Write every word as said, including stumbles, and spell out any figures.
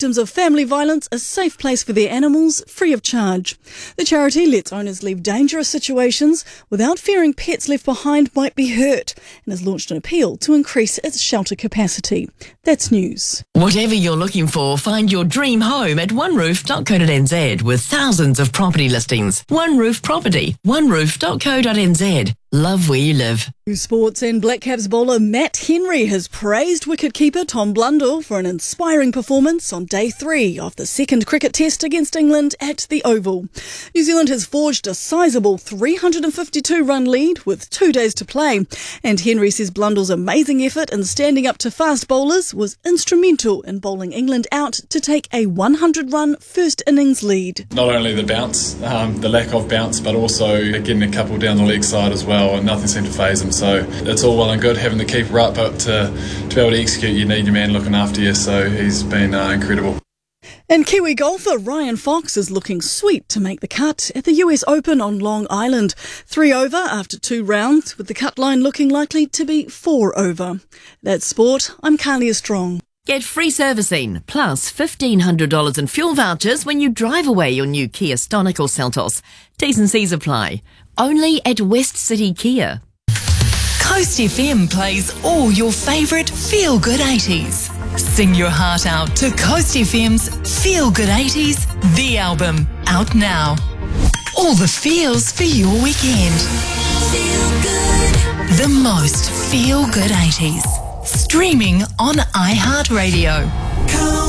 victims of family violence a safe place for their animals, free of charge. The charity lets owners leave dangerous situations without fearing pets left behind might be hurt, and has launched an appeal to increase its shelter capacity. That's news. Whatever you're looking for, find your dream home at one roof dot co dot n z with thousands of property listings. One Roof Property, one roof dot co dot n z. Love where you live. Sports and Black Caps bowler Matt Henry has praised wicketkeeper Tom Blundell for an inspiring performance on day three of the second cricket test against England at the Oval. New Zealand has forged a sizable three hundred fifty-two run lead with two days to play, and Henry says Blundell's amazing effort in standing up to fast bowlers was instrumental in bowling England out to take a one hundred run first innings lead. Not only the bounce, um, the lack of bounce, but also getting a couple down the leg side as well, and nothing seemed to faze him. So it's all well and good having the keeper up, but to, to be able to execute, you need your man looking after you. So he's been uh, incredible. And Kiwi golfer Ryan Fox is looking sweet to make the cut at the U S Open on Long Island. Three over after two rounds, with the cut line looking likely to be four over. That's sport. I'm Carlia Strong. Get free servicing, plus fifteen hundred dollars in fuel vouchers when you drive away your new Kia Stonic or Seltos. T's and C's apply. Only at West City Kia. Coast F M plays all your favourite feel-good eighties. Sing your heart out to Coast F M's Feel Good eighties, the album, out now. All the feels for your weekend. Feel good. The most feel-good eighties. Streaming on iHeartRadio.